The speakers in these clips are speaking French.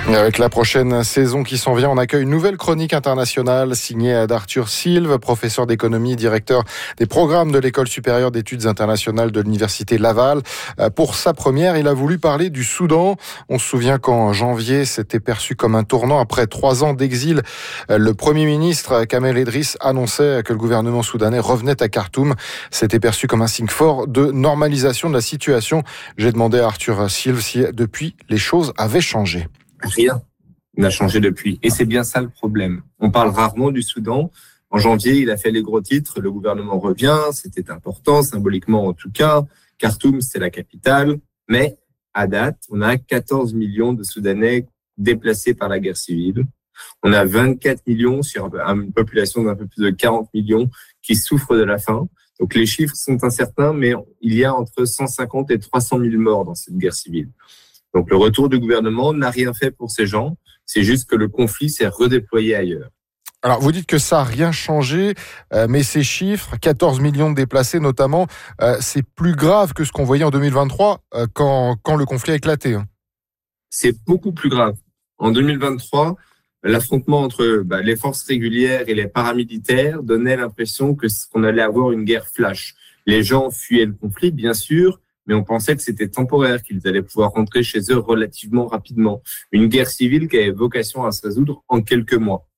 Et avec la prochaine saison qui s'en vient, on accueille une nouvelle chronique internationale signée d'Arthur Silve, professeur d'économie, directeur des programmes de l'École supérieure d'études internationales de l'Université Laval. Pour sa première, il a voulu parler du Soudan. On se souvient qu'en janvier, c'était perçu comme un tournant. Après 3 ans d'exil, le Premier ministre Kamel Idriss annonçait que le gouvernement soudanais revenait à Khartoum. C'était perçu comme un signe fort de normalisation de la situation. J'ai demandé à Arthur Silve si depuis les choses avaient changé. Rien n'a changé depuis. Et c'est bien ça le problème. On parle rarement du Soudan. En janvier, il a fait les gros titres. Le gouvernement revient. C'était important, symboliquement en tout cas. Khartoum, c'est la capitale. Mais à date, on a 14 millions de Soudanais déplacés par la guerre civile. On a 24 millions sur une population d'un peu plus de 40 millions qui souffrent de la faim. Donc les chiffres sont incertains, mais il y a entre 150 et 300 000 morts dans cette guerre civile. Donc, le retour du gouvernement n'a rien fait pour ces gens. C'est juste que le conflit s'est redéployé ailleurs. Alors, vous dites que ça n'a rien changé, mais ces chiffres, 14 millions de déplacés notamment, c'est plus grave que ce qu'on voyait en 2023 quand le conflit a éclaté. C'est beaucoup plus grave. En 2023, l'affrontement entre les forces régulières et les paramilitaires donnait l'impression qu'on allait avoir une guerre flash. Les gens fuyaient le conflit, bien sûr, mais on pensait que c'était temporaire, qu'ils allaient pouvoir rentrer chez eux relativement rapidement. Une guerre civile qui avait vocation à se résoudre en quelques mois.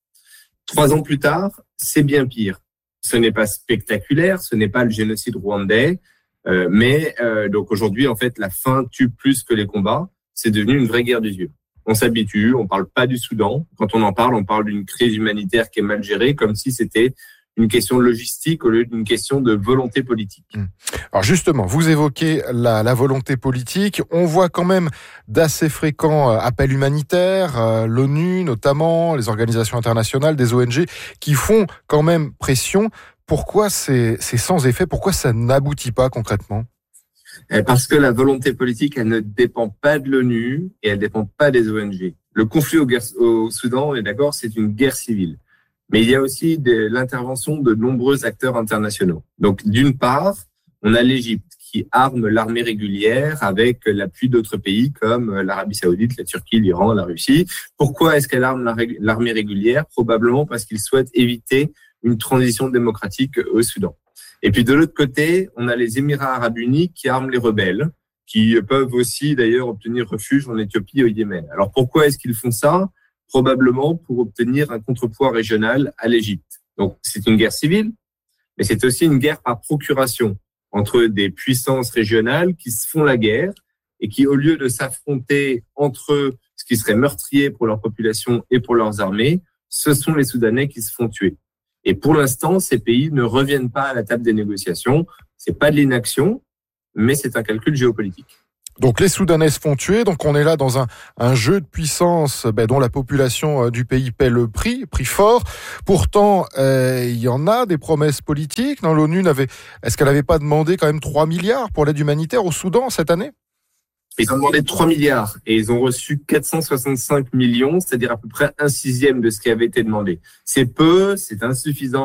3 ans plus tard, c'est bien pire. Ce n'est pas spectaculaire, ce n'est pas le génocide rwandais, mais donc aujourd'hui, en fait, la faim tue plus que les combats. C'est devenu une vraie guerre des yeux. On s'habitue, on parle pas du Soudan. Quand on parle d'une crise humanitaire qui est mal gérée, comme si c'était une question logistique au lieu d'une question de volonté politique. Alors justement, vous évoquez la volonté politique. On voit quand même d'assez fréquents appels humanitaires, l'ONU notamment, les organisations internationales, des ONG, qui font quand même pression. Pourquoi c'est sans effet ? Pourquoi ça n'aboutit pas concrètement ? Parce que la volonté politique, elle ne dépend pas de l'ONU et elle ne dépend pas des ONG. Le conflit au Soudan, on est d'accord, c'est une guerre civile. Mais il y a aussi l'intervention de nombreux acteurs internationaux. Donc, d'une part, on a l'Égypte qui arme l'armée régulière avec l'appui d'autres pays comme l'Arabie Saoudite, la Turquie, l'Iran, la Russie. Pourquoi est-ce qu'elle arme l'armée régulière ? Probablement parce qu'ils souhaitent éviter une transition démocratique au Soudan. Et puis, de l'autre côté, on a les Émirats arabes unis qui arment les rebelles, qui peuvent aussi d'ailleurs obtenir refuge en Éthiopie et au Yémen. Alors, pourquoi est-ce qu'ils font ça ? Probablement pour obtenir un contrepoids régional à l'Égypte. Donc, c'est une guerre civile, mais c'est aussi une guerre par procuration entre des puissances régionales qui se font la guerre et qui, au lieu de s'affronter entre eux, ce qui serait meurtrier pour leur population et pour leurs armées, ce sont les Soudanais qui se font tuer. Et pour l'instant, ces pays ne reviennent pas à la table des négociations. C'est pas de l'inaction, mais c'est un calcul géopolitique. Donc les Soudanais se font tuer, donc on est là dans un jeu de puissance dont la population du pays paie le prix fort. Pourtant, il y en a des promesses politiques. Non, l'ONU est-ce qu'elle n'avait pas demandé quand même 3 milliards pour l'aide humanitaire au Soudan cette année ? Ils ont demandé 3 milliards et ils ont reçu 465 millions, c'est-à-dire à peu près 1/6 de ce qui avait été demandé. C'est peu, c'est insuffisant